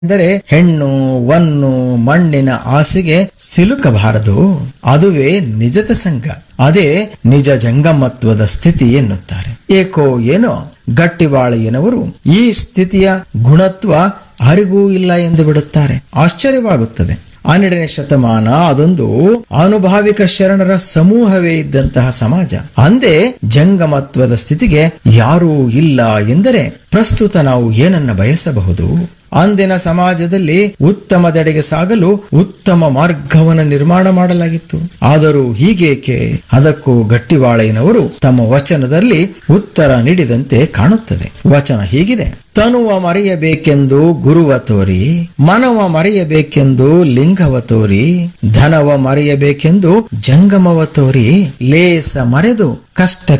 ಅಂದರೆ ಹೆಣ್ಣು ಒನ್ನು ಮಣ್ಣಿನ ಆಸೆಗೆ ಸಿಲುಕಬಾರದು. ಅದುವೇ ನಿಜದ ಸಂಘ, ಅದೇ ನಿಜ ಜಂಗಮತ್ವದ ಸ್ಥಿತಿ ಎನ್ನುತ್ತಾರೆ. ಏಕೋ ಏನೋ ಗಟ್ಟಿವಾಳೆಯನವರು ಈ ಸ್ಥಿತಿಯ ಗುಣತ್ವ ಅರಿಗೂ ಇಲ್ಲ ಎಂದು ಬಿಡುತ್ತಾರೆ. ಆಶ್ಚರ್ಯವಾಗುತ್ತದೆ. 12ನೇ ಶತಮಾನ ಅದೊಂದು ಅನುಭಾವಿಕ ಶರಣರ ಸಮೂಹವೇ ಇದ್ದಂತಹ ಸಮಾಜ. ಅಂದೇ ಜಂಗಮತ್ವದ ಸ್ಥಿತಿಗೆ ಯಾರೂ ಇಲ್ಲ ಎಂದರೆ ಪ್ರಸ್ತುತ ನಾವು ಏನನ್ನ ಬಯಸಬಹುದು? ಅಂದಿನ ಸಮಾಜದಲ್ಲಿ ಉತ್ತಮದೆಡೆಗೆ ಸಾಗಲು ಉತ್ತಮ ಮಾರ್ಗವನ್ನು ನಿರ್ಮಾಣ ಮಾಡಲಾಗಿತ್ತು. ಆದರೂ ಹೀಗೇಕೆ? ಅದಕ್ಕೂ ಗಟ್ಟಿವಾಳೆಯನವರು ತಮ್ಮ ವಚನದಲ್ಲಿ ಉತ್ತರ ನೀಡಿದಂತೆ ಕಾಣುತ್ತದೆ. ವಚನ ಹೀಗಿದೆ: ತನುವ ಮರೆಯಬೇಕೆಂದು ಗುರುವ ತೋರಿ, ಮನವ ಮರೆಯಬೇಕೆಂದು ಲಿಂಗವ ತೋರಿ, ಧನವ ಮರೆಯಬೇಕೆಂದು ಜಂಗಮವ ತೋರಿ, ಲೇಸ ಮರೆದು ಕಷ್ಟ